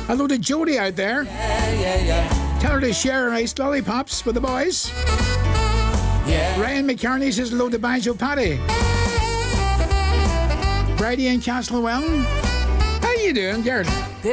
Hello to Jody out there. Tell her to share ice lollipops with the boys. Ryan McCartney says hello to Banjo Paddy. Brady in Castlewell. How you doing, Garrett?